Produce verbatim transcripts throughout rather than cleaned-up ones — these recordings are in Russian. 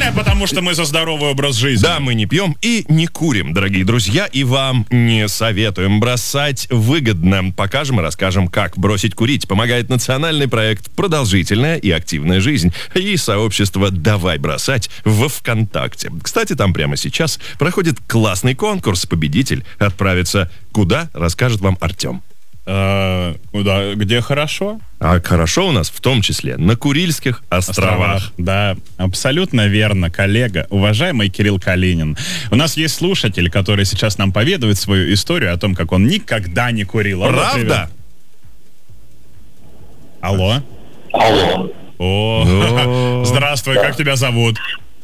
Наверное, потому что мы за здоровый образ жизни. Да, мы не пьем и не курим, дорогие друзья, и вам не советуем. Бросать выгодно. Покажем и расскажем, как бросить курить. Помогает национальный проект «Продолжительная и активная жизнь» и сообщество «Давай бросать» в ВКонтакте. Кстати, там прямо сейчас проходит классный конкурс. Победитель отправится куда, расскажет вам Артем. А, куда, где хорошо? А хорошо у нас в том числе на Курильских островах. островах. Да, абсолютно верно, коллега, уважаемый Кирилл Калинин. У нас есть слушатель, который сейчас нам поведает свою историю о том, как он никогда не курил. Алло, Правда? привет. Алло. Алло. О, здравствуй, как тебя зовут?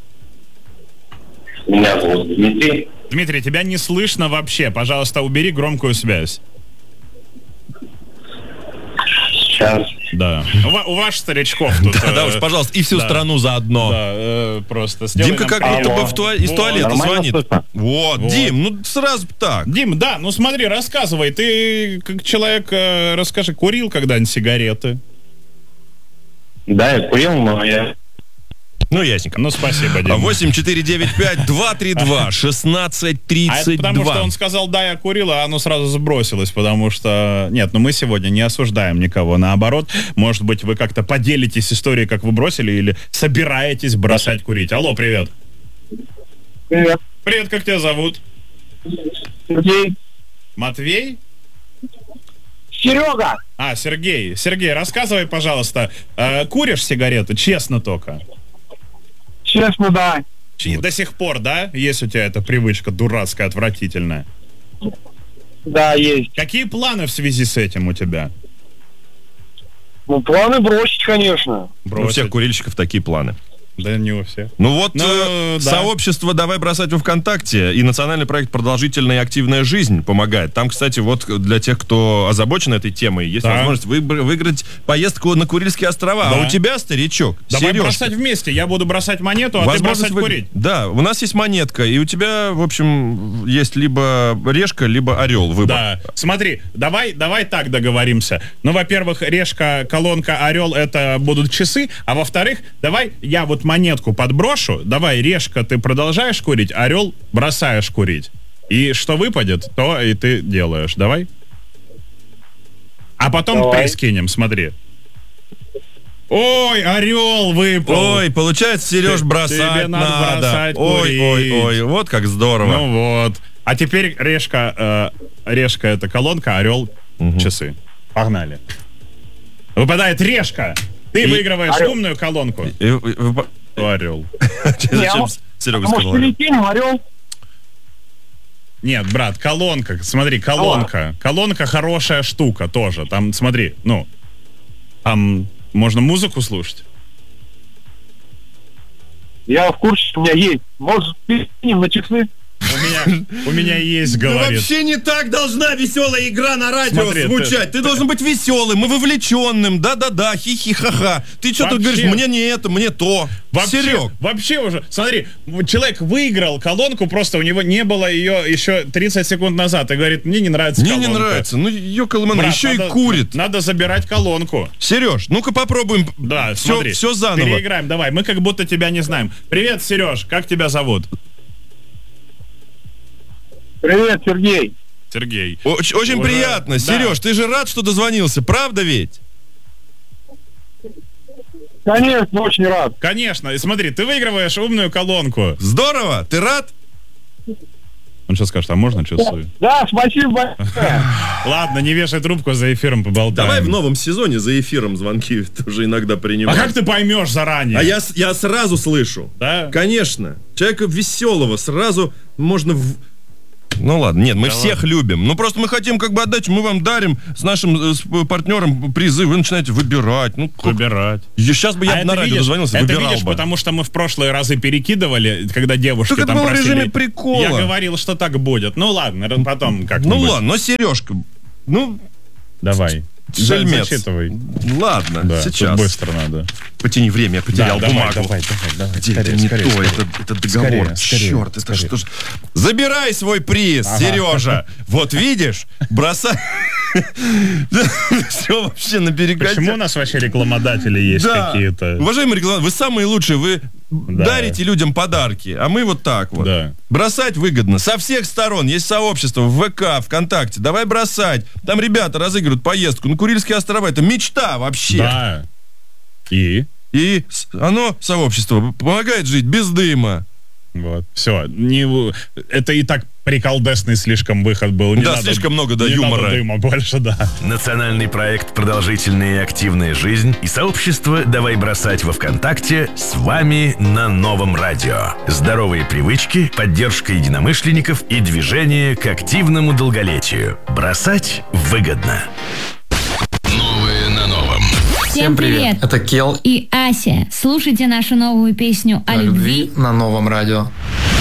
Меня зовут Дмитрий. Дмитрий, тебя не слышно вообще. Пожалуйста, убери громкую связь. Сейчас. Да. У, у вас старичков тут... Да, да уж, пожалуйста, и всю да. страну заодно. Да, э, просто сделай Димка нам как приятно. будто бы в туа- из Вот. туалета Нормально звонит. слышно? Вот, Вот. Дим, ну сразу так. Дим, да, ну смотри, рассказывай. Ты, как человек, э, расскажи, курил когда-нибудь сигареты? Да, я курил, но я... Ну, ясненько. Ну, спасибо, Дим. восемь четыре девять пять два три два шестнадцать А это тридцать потому, что два. он сказал, да, я курил, а оно сразу сбросилось, потому что... Нет, ну мы сегодня не осуждаем никого, наоборот. Может быть, вы как-то поделитесь историей, как вы бросили, или собираетесь бросать курить. Алло, привет. Привет. Привет, как тебя зовут? Сергей. Матвей? Серега. А, Сергей. Сергей, рассказывай, пожалуйста, э, куришь сигареты? Честно только. Честно, да. Чи- До сих пор, да? Есть у тебя эта привычка дурацкая, отвратительная. Да, есть. Какие планы в связи с этим у тебя? Ну, планы бросить, конечно. У всех курильщиков такие планы. Да не у всех. Ну вот, Ну, э, да. сообщество «Давай бросать» во ВКонтакте и национальный проект «Продолжительная и активная жизнь» помогает. Там, кстати, вот для тех, кто озабочен этой темой, есть Да. возможность выбр- выиграть поездку на Курильские острова. Да. А у тебя, старичок, Давай Сережка, бросать вместе. Я буду бросать монету, а ты возможность бросать вы- курить. Да, у нас есть монетка, и у тебя, в общем, есть либо решка, либо орел. Выбор. Да. Смотри, давай, давай так договоримся. Ну, во-первых, решка, колонка, орел — это будут часы, а во-вторых, давай я вот монетку подброшу. Давай, решка, ты продолжаешь курить, орел бросаешь курить. И что выпадет, то и ты делаешь. Давай. А потом Давай. приз кинем, смотри. Ой, орел выпал. Ой, получается, Сереж, Ты- бросать тебе надо надо. бросать ой, курить. ой, ой, вот как здорово. Ну вот. А теперь решка, э, решка это колонка, орел часы. Погнали. Выпадает решка. Ты И- выигрываешь Орел. умную колонку. И- и- вы- Орел. Зачем а Серега А может, сказал? перекинем, орел? Нет, брат, колонка. Смотри, колонка. Колонка хорошая штука тоже. Там, смотри, ну, там можно музыку слушать. Я в курсе, у меня есть. Может, перекинем на часы? У меня, у меня есть, говорит. Вообще не так должна веселая игра на радио Смотри, звучать. Ты, должен быть веселым и вовлеченным. Да-да-да, хихи-ха-ха. Ты что-то Вообще. говоришь, мне не это, мне то. Вообще, Серег. вообще уже, смотри, человек выиграл колонку, просто у него не было ее еще тридцать секунд назад, и говорит, мне не нравится Мне колонка. не нравится. Ну, ёкалмана, Брат, еще надо- и курит. Надо забирать колонку. Сереж, ну-ка попробуем Да, все, смотри, все заново. переиграем, давай, мы как будто тебя не знаем. Привет, Сереж, как тебя зовут? Привет, Сергей. Сергей. Очень, очень Уже- приятно. да. Сереж, ты же рад, что дозвонился, правда ведь? Конечно, очень рад. Конечно, и смотри, ты выигрываешь умную колонку. Здорово, ты рад? Он сейчас скажет, а можно часы? Да, спасибо большое. Ладно, не вешай трубку, за эфиром поболтаем. Давай в новом сезоне за эфиром звонки тоже иногда А принимаем. как ты поймешь заранее? А я, с- я сразу слышу. Да? Конечно. Человека веселого сразу можно... В... Ну ладно, нет, мы Да всех ладно. любим. Ну просто мы хотим как бы отдать, мы вам дарим с нашим э, с, э, партнером призы, вы начинаете выбирать. Ну, как- Выбирать. Сейчас бы я А бы это на радио видишь, дозвонился, это выбирал видишь, бы. потому что мы в прошлые разы перекидывали, когда девушки Так это там было в просили. режиме прикола. Я говорил, что так будет. Ну ладно, р- потом как-нибудь. Ну ладно, но Сережка, ну, Давай. шельмец. Зачитывай. Ладно, Да, сейчас. тут быстро надо. Потяни время, я потерял Да, давай, бумагу. давай, давай, давай. Где Скорее, это не скорее, то, скорее. это, это договор. Скорее, скорее, Черт, это скорее. что ж... Забирай свой приз, Ага. Сережа. Вот видишь, бросай... Все вообще наперекосяк. Почему у нас вообще рекламодатели есть Да. какие-то? Уважаемые рекламодатели, вы самые лучшие, вы Да. дарите людям подарки, а мы вот так вот. Да. Бросать выгодно. Со всех сторон. Есть сообщество в ВК, ВКонтакте. Давай бросать. Там ребята разыгрывают поездку на Курильские острова. Это мечта вообще. Да. И? И с- оно, сообщество, помогает жить без дыма. Вот, все. Не, это и так приколдесный слишком выход был. Не Да, надо- слишком много, да, не юмора. надо дыма больше, да. Национальный проект «Продолжительная и активная жизнь» и сообщество «Давай бросать» во ВКонтакте с вами на новом радио. Здоровые привычки, поддержка единомышленников и движение к активному долголетию. Бросать выгодно. Новые на новом. Всем привет! Это Кел И Ася. Слушайте нашу новую песню о, о любви любви на новом радио.